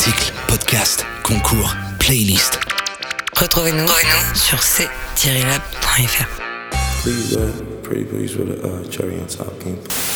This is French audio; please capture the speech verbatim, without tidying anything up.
articles, podcasts, concours, playlists. Retrouvez-nous, Retrouvez-nous sur c tiret lab point f r. Please, uh, pretty please with a uh, cherry on top. Can you...